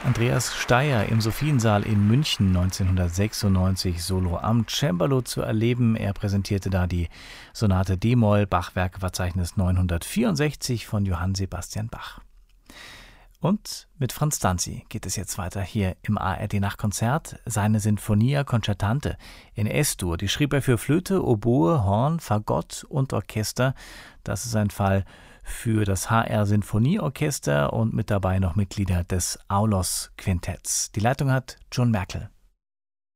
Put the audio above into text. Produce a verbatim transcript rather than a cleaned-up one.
Andreas Steier im Sophiensaal in München neunzehnhundertsechsundneunzig Solo am Cembalo zu erleben. Er präsentierte da die Sonate d-Moll, Bachwerkeverzeichnis neunhundertvierundsechzig von Johann Sebastian Bach. Und mit Franz Danzi geht es jetzt weiter hier im A R D-Nachtkonzert. Seine Sinfonia Concertante in S-Dur, die schrieb er für Flöte, Oboe, Horn, Fagott und Orchester. Das ist ein Fall für das H R-Sinfonieorchester und mit dabei noch Mitglieder des Aulos-Quintetts. Die Leitung hat John Merkel.